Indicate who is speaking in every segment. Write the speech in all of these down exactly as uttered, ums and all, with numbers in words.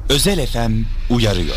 Speaker 1: Özel F M uyarıyor.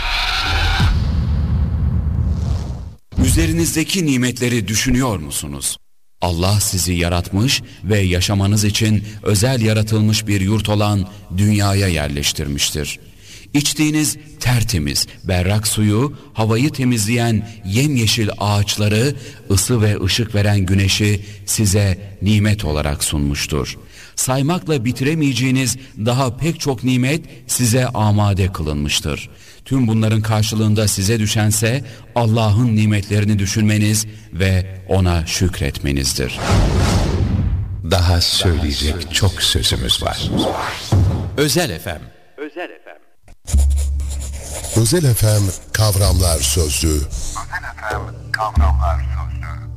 Speaker 1: Üzerinizdeki nimetleri düşünüyor musunuz? Allah sizi yaratmış ve yaşamanız için özel yaratılmış bir yurt olan dünyaya yerleştirmiştir. İçtiğiniz tertemiz, berrak suyu, havayı temizleyen yemyeşil ağaçları, ısı ve ışık veren güneşi size nimet olarak sunmuştur. Saymakla bitiremeyeceğiniz daha pek çok nimet size amade kılınmıştır. Tüm bunların karşılığında size düşense Allah'ın nimetlerini düşünmeniz ve ona şükretmenizdir.
Speaker 2: Daha söyleyecek çok sözümüz var.
Speaker 1: Özel F M.
Speaker 3: Özel F M.
Speaker 4: Özel F M Kavramlar Sözlüğü.
Speaker 3: Özel F M Kavramlar Sözlüğü.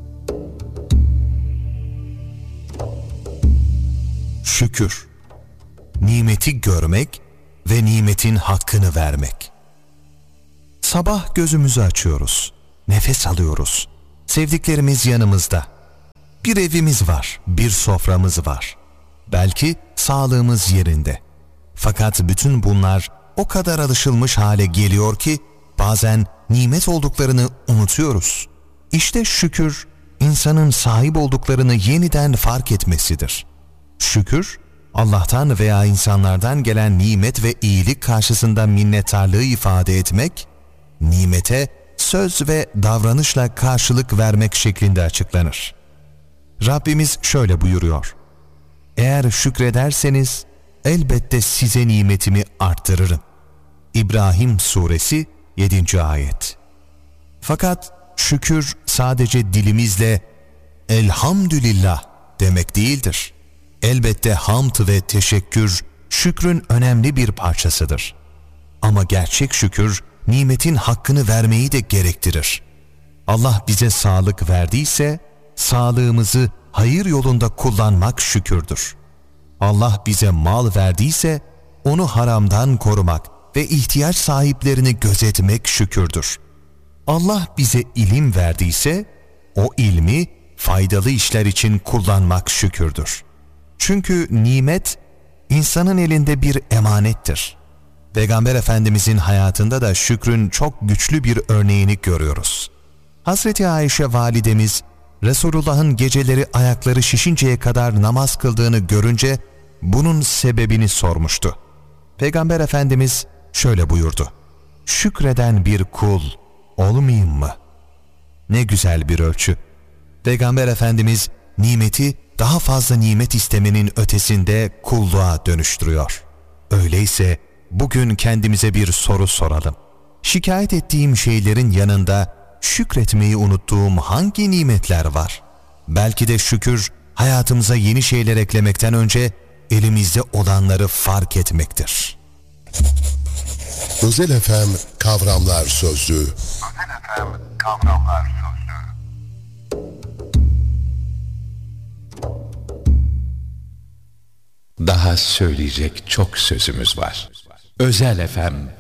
Speaker 5: Şükür, nimeti görmek ve nimetin hakkını vermek. Sabah gözümüzü açıyoruz, nefes alıyoruz. Sevdiklerimiz yanımızda. Bir evimiz var, bir soframız var. Belki sağlığımız yerinde. Fakat bütün bunlar o kadar alışılmış hale geliyor ki bazen nimet olduklarını unutuyoruz. İşte şükür, insanın sahip olduklarını yeniden fark etmesidir. Şükür, Allah'tan veya insanlardan gelen nimet ve iyilik karşısında minnettarlığı ifade etmek, nimete söz ve davranışla karşılık vermek şeklinde açıklanır. Rabbimiz şöyle buyuruyor: eğer şükrederseniz elbette size nimetimi arttırırım. İbrahim Suresi yedinci ayet. Fakat şükür sadece dilimizle elhamdülillah demek değildir. Elbette hamd ve teşekkür şükrün önemli bir parçasıdır. Ama gerçek şükür nimetin hakkını vermeyi de gerektirir. Allah bize sağlık verdiyse sağlığımızı hayır yolunda kullanmak şükürdür. Allah bize mal verdiyse onu haramdan korumak ve ihtiyaç sahiplerini gözetmek şükürdür. Allah bize ilim verdiyse o ilmi faydalı işler için kullanmak şükürdür. Çünkü nimet insanın elinde bir emanettir. Peygamber Efendimizin hayatında da şükrün çok güçlü bir örneğini görüyoruz. Hazreti Ayşe validemiz Resulullah'ın geceleri ayakları şişinceye kadar namaz kıldığını görünce bunun sebebini sormuştu. Peygamber Efendimiz şöyle buyurdu: şükreden bir kul olmayayım mı? Ne güzel bir ölçü. Peygamber Efendimiz nimeti daha fazla nimet istemenin ötesinde kulluğa dönüştürüyor. Öyleyse bugün kendimize bir soru soralım. Şikayet ettiğim şeylerin yanında şükretmeyi unuttuğum hangi nimetler var? Belki de şükür hayatımıza yeni şeyler eklemekten önce elimizde olanları fark etmektir.
Speaker 4: Özel F M Kavramlar Sözlüğü.
Speaker 3: Özel F M Kavramlar Sözlüğü.
Speaker 2: Daha söyleyecek çok sözümüz var.
Speaker 1: Özel F M